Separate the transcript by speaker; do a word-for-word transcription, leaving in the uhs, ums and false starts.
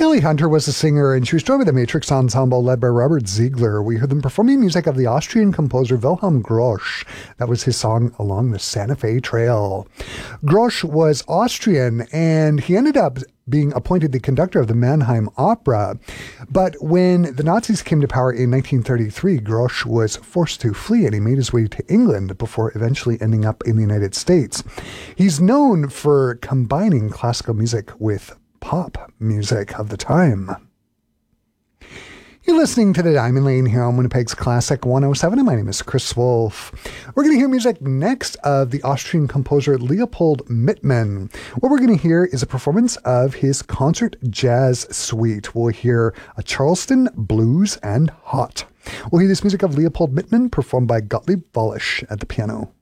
Speaker 1: Kelly Hunter was a singer, and she was joined by the Matrix Ensemble led by Robert Ziegler. We heard them performing music of the Austrian composer Wilhelm Grosch. That was his song Along the Santa Fe Trail. Grosch was Austrian, and he ended up being appointed the conductor of the Mannheim Opera. But when the Nazis came to power in nineteen thirty-three, Grosch was forced to flee, and he made his way to England before eventually ending up in the United States. He's known for combining classical music with pop music of the time. You're listening to the Diamond Lane here on Winnipeg's Classic one oh seven, and my name is Chris Wolf. We're going to hear music next of the Austrian composer Leopold Mittmann. What we're going to hear is a performance of his concert jazz suite. We'll hear a Charleston Blues and Hot. We'll hear this music of Leopold Mittmann performed by Gottlieb Wallisch at the piano.